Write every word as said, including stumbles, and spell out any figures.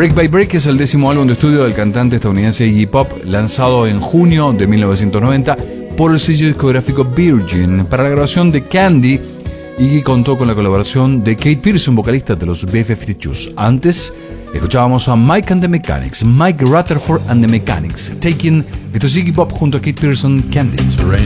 Brick by Brick es el décimo álbum de estudio del cantante estadounidense Iggy Pop, lanzado en junio de mil novecientos noventa por el sello discográfico Virgin. Para la grabación de Candy, Iggy contó con la colaboración de Kate Pearson, vocalista de los B cincuenta y dos. Antes, escuchábamos a Mike and the Mechanics, Mike Rutherford and the Mechanics, Taking. Esto es Iggy Pop junto a Kate Pearson, Candy.